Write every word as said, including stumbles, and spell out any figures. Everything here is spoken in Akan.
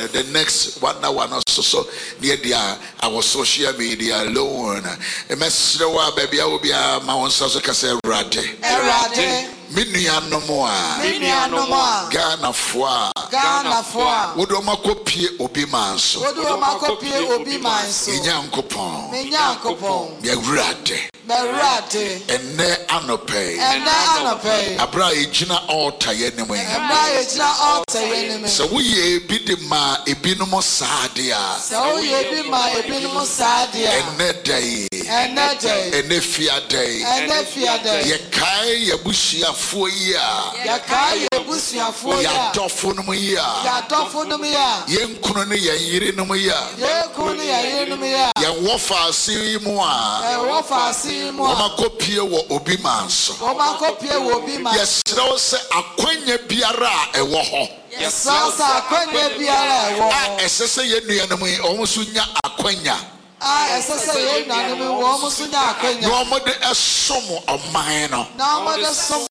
the next one hour also so near the our social media alone. A message baby I will be a Mount Sasaka Rade. Erade. Minia no more. Minia no more. Ghana foa. Ghana foa. Wodoma kopie obi manso. Wodoma kopie obi manso. Inyankopon. Inyankopon. Berade. Berade. Ene anope. Ene anope. Abra ejina altar ye nemu. Abra ejina altar ye nemu. So we ye bi de ma ebinom sadia. So we ye bi ma ebinom sadia. Ene day. Ene day. Ene fia day. Ene fia day. Ye kai ye bushia fo ya. Ye kai ye bushia fo ya. Ya dofo no ya. Ya dofo no ya. Ye nkunu ne ye yire no ya. Ye nkunu ne ye yire no ya. Ye wofa asi mu a. Ye wofa asi mu a. Oma kopie wo obi manso. Oma kopie wo obi manso. Yes, no se akwanya biara e wo ho. Yes, sasa akwanya biara e wo ho. Ah, esese ye nuanom yi omo so nya akwanya. Ah, esese ye nuanom wo omo so nya akwanya. No mo de esom oman no. Na mo de som